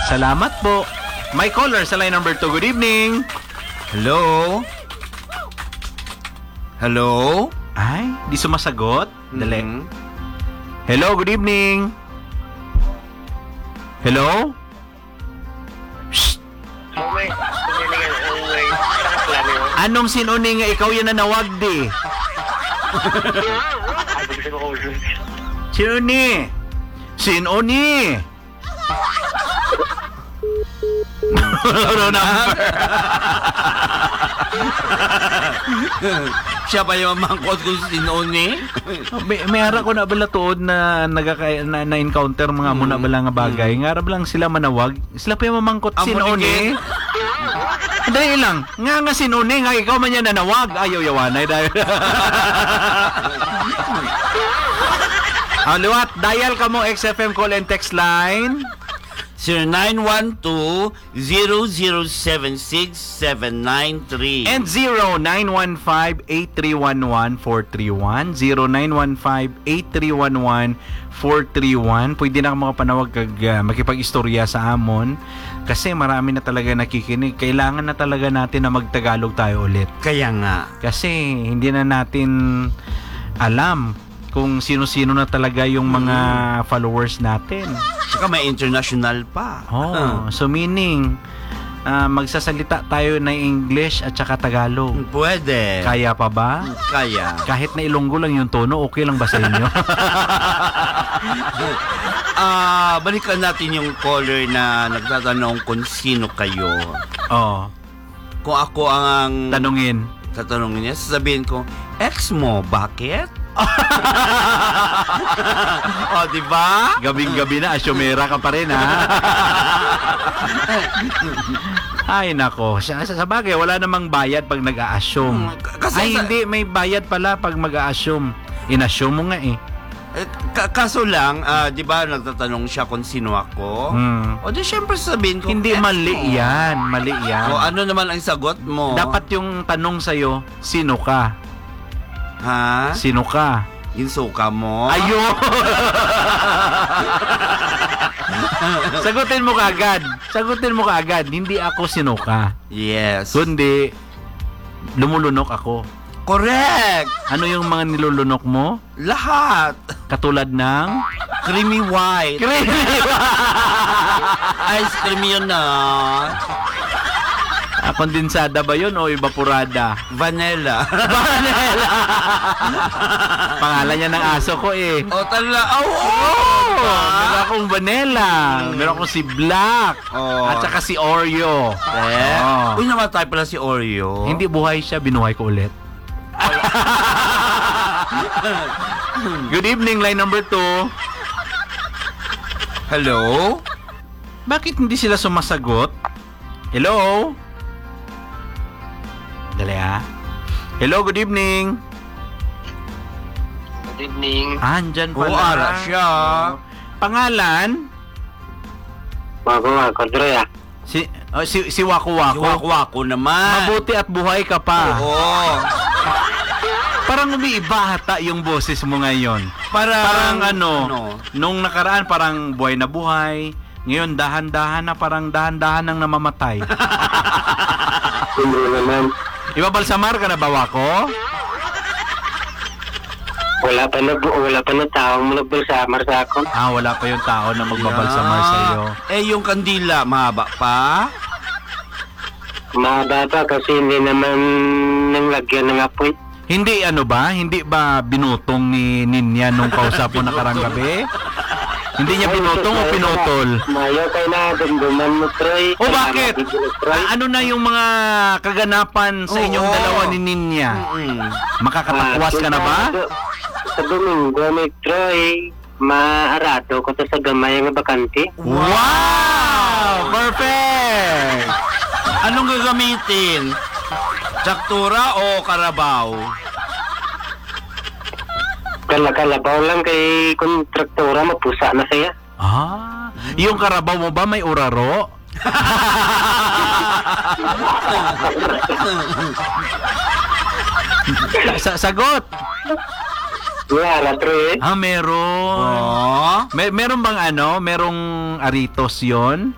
Salamat po. My caller sa line number 2. Good evening. Hello? Hello? Ay, di sumasagot. Dali. Mhm. Hello, good evening. Hello? Shh! Anong sinuning nga ikaw yan nanawag di? Sinuni? Sinuni? No number. Siya pa yung mangkot kung sino ni? May harap ko na bala tuod na na-encounter mga muna bala nga bagay. Nga harap lang sila manawag. Sila pa yung mamangkot sinuni. Dahil lang. Nga sinuni. Nga ikaw man yan nanawag. Ayaw yawanay dahil. Liwat, dial ka mo XFM call and text line. 0912-0076-793 And 0915-8311-431 0915-8311-431. Pwede na ka makapanawag kag makipag-istorya sa amon kasi marami na talaga nakikinig. Kailangan na talaga natin na magtagalog tayo ulit. Kaya nga. Kasi hindi na natin alam kung sino-sino na talaga yung mga followers natin. Saka may international pa. So meaning magsasalita tayo ng English at saka Tagalog. Pwede. Kaya pa ba? Kaya. Kahit na Ilonggo lang yung tono, okay lang ba sa inyo? Balikan natin yung caller na nagtatanong kung sino kayo. Oh, Kung ako ang tanungin. tatanungin niya, sasabihin ko, ex mo, bakit? O, diba? Gabing-gabi na, asyomera ka pa rin, ha? Ay, nako. Sa bagay, wala namang bayad pag nag-a-assume. Ay, hindi. May bayad pala pag mag-a-assume. In-assume mo nga, eh. Kaso lang, di ba nagtatanong siya kung sino ako? O di syempre sabihin ko, Hindi, ex mali mo. yan. Mali yan. O ano naman ang sagot mo? Dapat yung tanong sa'yo, sino ka? Ha? Sino ka? Yung suka mo? Ayo! Sagutin mo kaagad. Sagutin mo kaagad. Hindi ako sino ka. Yes. Kundi, lumulunok ako. Correct! Ano yung mga nilulunok mo? Lahat! Katulad ng... Creamy white. Ice cream yun na. Kondensada ba yun o evaporada? Vanilla. Pangalan niya ng aso ko eh. O tala. Meron akong vanilla. Meron akong si Black. Oh. At saka si Oreo. Oh. Uy, namatay pala si Oreo. Hindi buhay siya, binuhay ko ulit. Good evening, line number 2. Hello? Bakit hindi sila sumasagot? Hello? Dali ha. Hello, good evening. Good evening. Andyan pala. Ara siya. Pangalan? Bago Droy. Si Waku Waku. Wako naman. Mabuti at buhay ka pa. Oo. Parang umiiba hata yung boses mo ngayon. Parang ano, nung nakaraan parang buhay na buhay. Ngayon dahan-dahan na parang dahan-dahan nang namamatay. Hindi naman. Ibabalsamar ka na ba, Wako? Wala pa na taong nagbulsamar sa ako. Wala pa yung tao na magbabalsamar sa iyo. Eh, yung kandila, mahaba pa? Mahaba pa kasi hindi naman nang lagyan ng apoy. Hindi Hindi ba binutong ni Ninya nung kausap mo nakarang gabi? Hindi niya binutong o pinutol? Mayo kay na dumduman mo, Troy. O bakit? Ano na yung mga kaganapan sa inyong dalawa ni Ninya? Makakatakwas ka na ba? Sa Domingo, may Troy. Maarado ko to sa gamay nga bakante. Wow! Perfect! Anong gagamitin? Traktura o karabaw? Kalabaw lang kay kontraktora, mapusa na siya. Yung karabaw mo ba may uraro? Sagot! Wala, Troy. Meron. Meron bang merong aritos yon?